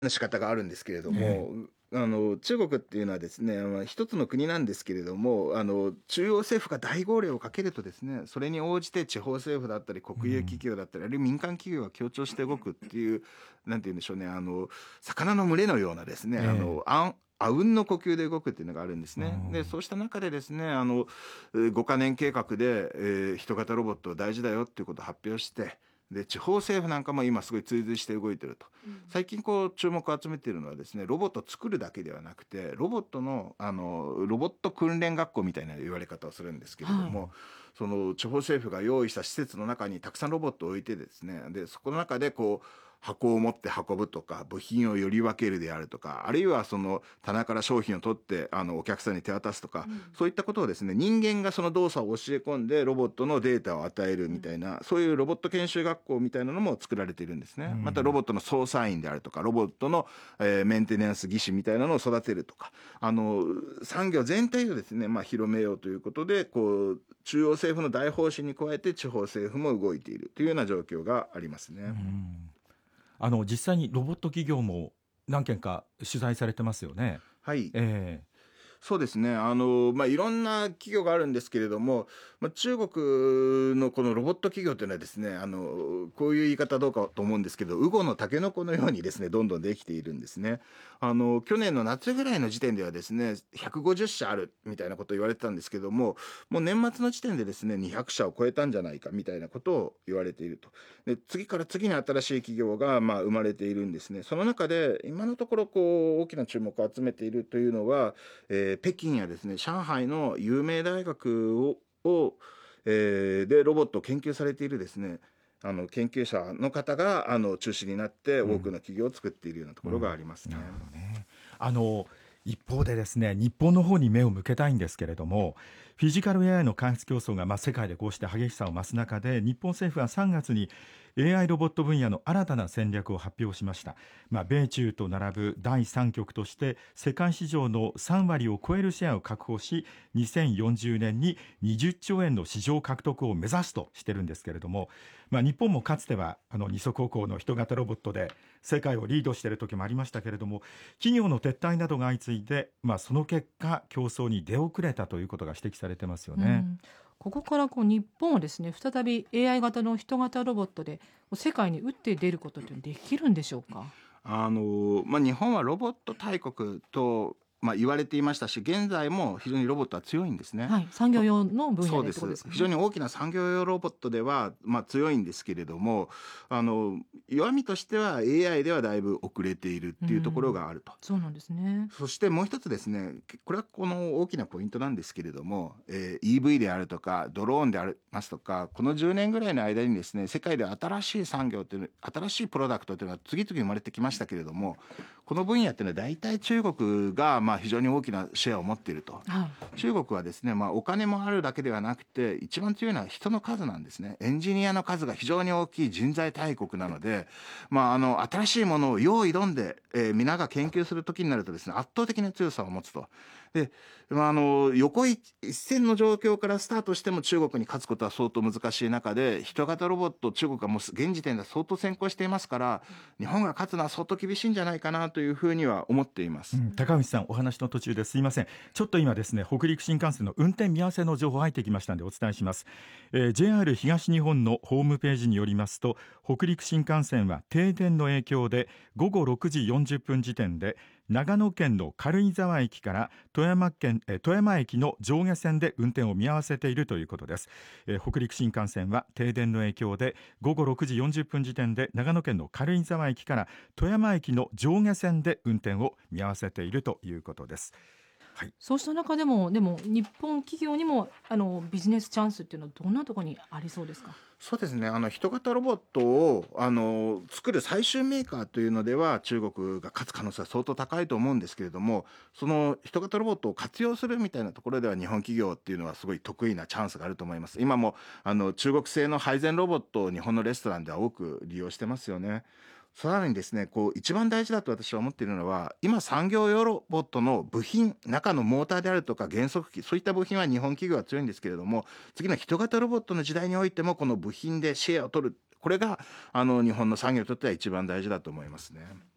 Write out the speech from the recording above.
の仕方があるんですけれども、中国っていうのはですね、一つの国なんですけれども、中央政府が大号令をかけるとですね、それに応じて地方政府だったり国有企業だったり、あるいは民間企業が協調して動くっていう、なんて言うんでしょうね、魚の群れのようなですね、あうんの呼吸で動くっていうのがあるんですね。で、そうした中でですね、5カ年計画で、人型ロボット大事だよっていうことを発表して、で地方政府なんかも今すごい追随して動いてると。最近注目を集めているのはですね、ロボットを作るだけではなくて、ロボットのロボット訓練学校みたいな言われ方をするんですけれども、その地方政府が用意した施設の中にたくさんロボットを置いてですね、でそこの中で箱を持って運ぶとか、部品をより分けるであるとか、あるいはその棚から商品を取ってお客さんに手渡すとか、そういったことをですね、人間がその動作を教え込んでロボットのデータを与えるみたいな、そういうロボット研修学校みたいなのも作られているんですね。またロボットの操作員であるとか、ロボットの、メンテナンス技師みたいなのを育てるとか、産業全体をですね、広めようということで、中央政府の大方針に加えて地方政府も動いているというような状況がありますね。 実際にロボット企業も何件か取材されてますよね。 はい、そうですね。いろんな企業があるんですけれども、中国のこのロボット企業というのはですね、こういう言い方どうかと思うんですけど、ウゴのタケノコのようにですね、どんどんできているんですね。去年の夏ぐらいの時点ではですね、150社あるみたいなことを言われてたんですけども、もう年末の時点でですね、200社を超えたんじゃないかみたいなことを言われていると。で、次から次に新しい企業が生まれているんですね。その中で今のところ大きな注目を集めているというのは、北京やですね、上海の有名大学でロボットを研究されているですね、研究者の方が中心になって多くの企業を作っているようなところがありますね。 なるほどね。一方でですね、日本の方に目を向けたいんですけれども、フィジカル AI の開発競争が世界でこうして激しさを増す中で、日本政府は3月に AI ロボット分野の新たな戦略を発表しました。米中と並ぶ第三極として世界市場の3割を超えるシェアを確保し、2040年に20兆円の市場獲得を目指すとしてるんですけれども、日本もかつては二足歩行の人型ロボットで世界をリードしている時もありましたけれども、企業の撤退などが相次いで、その結果競争に出遅れたということが指摘されてますよね。 ここから日本はですね、再び AI 型の人型ロボットで世界に打って出ることってできるんでしょうか。 日本はロボット大国と言われていましたし、現在も非常にロボットは強いんですね。 産業用の分そうです。 野でってことですかね。 非常に大きな産業用ロボットでは、強いんですけれども、弱みとしては AI ではだいぶ遅れているっていうところがあると。 そうなんですね。 そしてもう一つですね、これはこの大きなポイントなんですけれども、EV であるとかドローンでありますとか、この10年ぐらいの間にですね、世界で新しい産業という、新しいプロダクトというのが次々生まれてきましたけれども、この分野っていうのは大体中国が非常に大きなシェアを持っていると。中国はですね、お金もあるだけではなくて、一番強いのは人の数なんですね。エンジニアの数が非常に大きい人材大国なので、新しいものを用意どんで、皆が研究する時になるとですね、圧倒的な強さを持つと。で、横一線の状況からスタートしても中国に勝つことは相当難しい中で、人型ロボット、中国はもう現時点で相当先行していますから、日本が勝つのは相当厳しいんじゃないかなというふうには思っています。 高橋さん、お話の途中ですいません。ちょっと今ですね、北陸新幹線の運転見合わせの情報入ってきましたのでお伝えします。JR 東日本のホームページによりますと、北陸新幹線は停電の影響で午後6時40分時点で長野県の軽井沢駅から富山駅の上下線で運転を見合わせているということです。北陸新幹線は停電の影響で午後6時40分時点で長野県の軽井沢駅から富山駅の上下線で運転を見合わせているということです。 そうした中でも日本企業にもビジネスチャンスっていうのはどんなところにありそうですか。 そうですね、人型ロボットを作る最終メーカーというのでは中国が勝つ可能性は相当高いと思うんですけれども、その人型ロボットを活用するみたいなところでは日本企業っていうのはすごい得意なチャンスがあると思います。今も中国製の配膳ロボットを日本のレストランでは多く利用してますよね。さらにですね、一番大事だと私は思っているのは、今産業用ロボットの部品、中のモーターであるとか減速機、そういった部品は日本企業は強いんですけれども、次の人型ロボットの時代においてもこの部品でシェアを取る、これが日本の産業にとっては一番大事だと思いますね。